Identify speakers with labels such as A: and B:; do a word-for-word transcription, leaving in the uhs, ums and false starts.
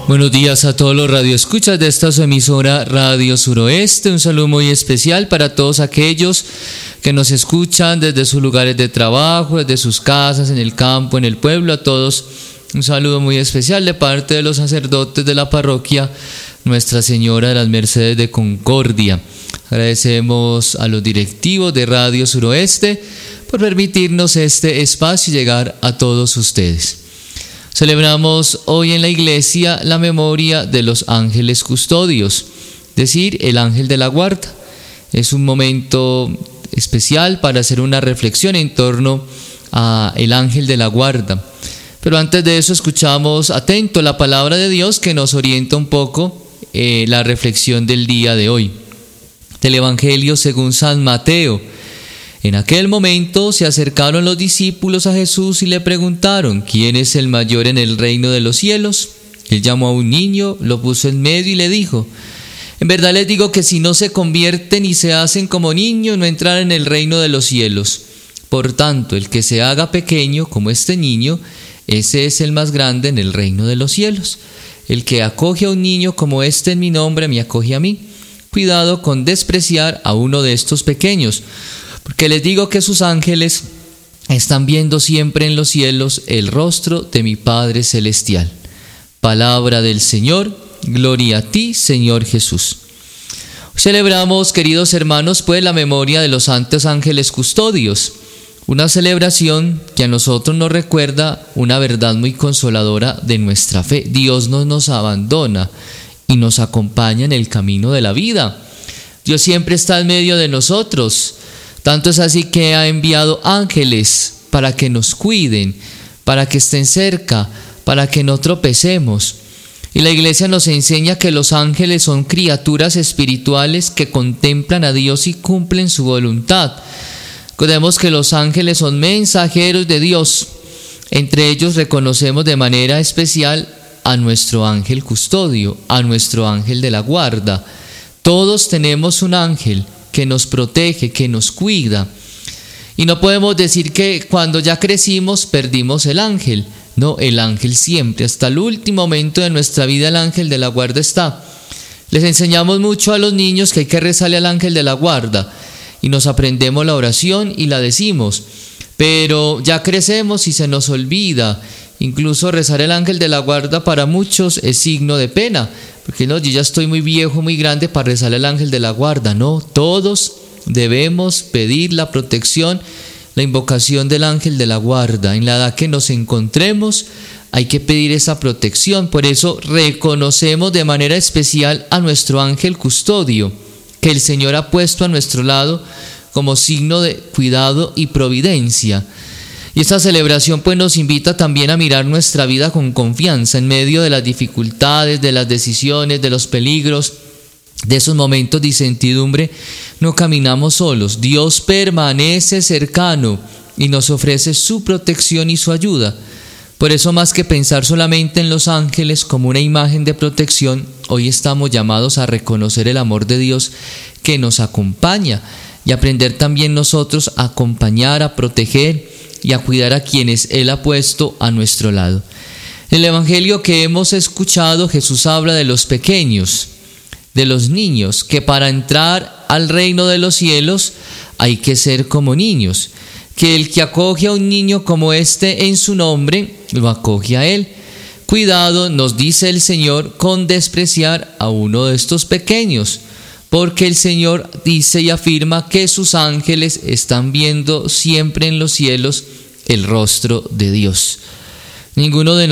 A: Buenos días a todos los radioescuchas de esta su emisora Radio Suroeste. Un saludo muy especial para todos aquellos que nos escuchan desde sus lugares de trabajo, desde sus casas, en el campo, en el pueblo. A todos un saludo muy especial de parte de los sacerdotes de la parroquia Nuestra Señora de las Mercedes de Concordia. Agradecemos a los directivos de Radio Suroeste por permitirnos este espacio y llegar a todos ustedes. Celebramos hoy en la iglesia la memoria de los ángeles custodios, es decir, el ángel de la guarda. Es un momento especial para hacer una reflexión en torno al ángel de la guarda. Pero antes de eso escuchamos atento la palabra de Dios que nos orienta un poco eh, la reflexión del día de hoy. Del Evangelio según San Mateo. En aquel momento se acercaron los discípulos a Jesús y le preguntaron: ¿quién es el mayor en el reino de los cielos? Él llamó a un niño, lo puso en medio y le dijo: en verdad les digo que si no se convierten y se hacen como niños, no entrarán en el reino de los cielos. Por tanto, el que se haga pequeño como este niño, ese es el más grande en el reino de los cielos. El que acoge a un niño como este en mi nombre, me acoge a mí. Cuidado con despreciar a uno de estos pequeños, porque les digo que sus ángeles están viendo siempre en los cielos el rostro de mi Padre Celestial. Palabra del Señor, gloria a ti, Señor Jesús. Celebramos, queridos hermanos, pues la memoria de los santos ángeles custodios, una celebración que a nosotros nos recuerda una verdad muy consoladora de nuestra fe. Dios no nos abandona y nos acompaña en el camino de la vida. Dios siempre está en medio de nosotros. Tanto es así que ha enviado ángeles para que nos cuiden, para que estén cerca, para que no tropecemos. Y la iglesia nos enseña que los ángeles son criaturas espirituales que contemplan a Dios y cumplen su voluntad. Recordemos que los ángeles son mensajeros de Dios. Entre ellos reconocemos de manera especial a nuestro ángel custodio, a nuestro ángel de la guarda. Todos tenemos un ángel que nos protege, que nos cuida. Y no podemos decir que cuando ya crecimos perdimos el ángel. No, el ángel siempre, hasta el último momento de nuestra vida, el ángel de la guarda está. Les enseñamos mucho a los niños que hay que rezarle al ángel de la guarda y nos aprendemos la oración y la decimos, pero ya crecemos y se nos olvida. Incluso rezar el ángel de la guarda para muchos es signo de pena, porque no, yo ya estoy muy viejo, muy grande para rezar el ángel de la guarda. No, todos debemos pedir la protección, la invocación del ángel de la guarda. En la edad que nos encontremos hay que pedir esa protección. Por eso reconocemos de manera especial a nuestro ángel custodio, que el Señor ha puesto a nuestro lado como signo de cuidado y providencia. Y esta celebración pues nos invita también a mirar nuestra vida con confianza en medio de las dificultades, de las decisiones, de los peligros, de esos momentos de incertidumbre. No caminamos solos. Dios permanece cercano y nos ofrece su protección y su ayuda. Por eso, más que pensar solamente en los ángeles como una imagen de protección, hoy estamos llamados a reconocer el amor de Dios que nos acompaña y aprender también nosotros a acompañar, a proteger y a cuidar a quienes Él ha puesto a nuestro lado. En el Evangelio que hemos escuchado, Jesús habla de los pequeños, de los niños, que para entrar al reino de los cielos hay que ser como niños, que el que acoge a un niño como este en su nombre, lo acoge a Él. Cuidado, nos dice el Señor, con despreciar a uno de estos pequeños, porque el Señor dice y afirma que sus ángeles están viendo siempre en los cielos el rostro de Dios. Ninguno de